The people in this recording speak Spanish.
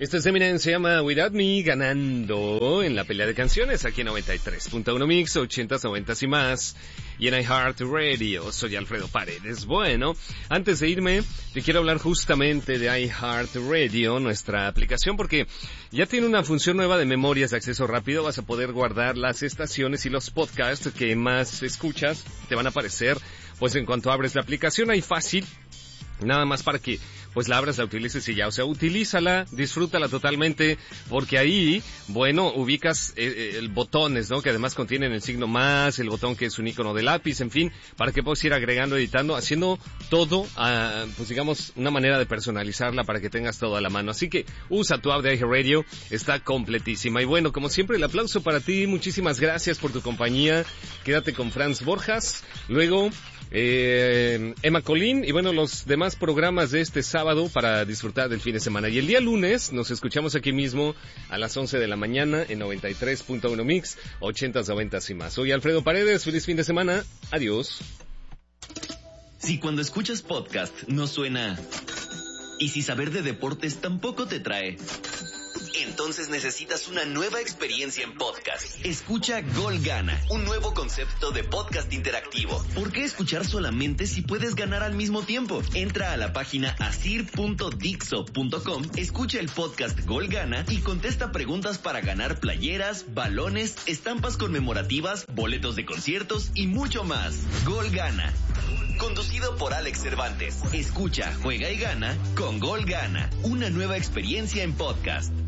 Esto es Eminem, se llama Without Me, ganando en la pelea de canciones aquí en 93.1 Mix, 80s, 90s y más, y en iHeartRadio. Soy Alfredo Paredes. Bueno, antes de irme, te quiero hablar justamente de iHeartRadio, nuestra aplicación, porque ya tiene una función nueva de memorias de acceso rápido. Vas a poder guardar las estaciones y los podcasts que más escuchas. Te van a aparecer, pues en cuanto abres la aplicación, ahí fácil. Nada más para que pues la abras, la utilices y ya, o sea, utilízala, disfrútala totalmente, porque ahí, bueno, ubicas botones, ¿no? Que además contienen el signo más, el botón que es un icono de lápiz, en fin, para que puedas ir agregando, editando, haciendo todo, pues digamos, una manera de personalizarla para que tengas todo a la mano. Así que usa tu app de iHeartRadio, está completísima. Y bueno, como siempre, el aplauso para ti, muchísimas gracias por tu compañía. Quédate con Franz Borjas, luego Emma Colín y bueno, los demás programas de este sábado para disfrutar del fin de semana. Y el día lunes nos escuchamos aquí mismo a las 11 de la mañana en 93.1 Mix, 80s, 90s y más. Soy Alfredo Paredes, feliz fin de semana, adiós. Si cuando escuchas podcast no suena, y si saber de deportes tampoco te trae, entonces necesitas una nueva experiencia en podcast. Escucha Gol Gana, un nuevo concepto de podcast interactivo. ¿Por qué escuchar solamente si puedes ganar al mismo tiempo? Entra a la página asir.dixo.com, escucha el podcast Gol Gana y contesta preguntas para ganar playeras, balones, estampas conmemorativas, boletos de conciertos y mucho más. Gol Gana, conducido por Alex Cervantes. Escucha, juega y gana con Gol Gana, una nueva experiencia en podcast.